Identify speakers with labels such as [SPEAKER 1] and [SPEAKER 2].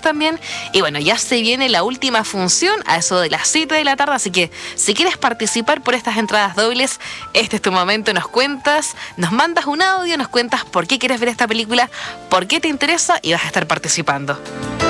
[SPEAKER 1] también. Y bueno, ya se viene la última función a eso de las 7 de la tarde, así que si quieres participar por estas entradas dobles, este es tu momento. Nos cuentas, nos mandas un audio, nos cuentas por qué quieres ver esta película, por qué te interesa y vas a estar participando.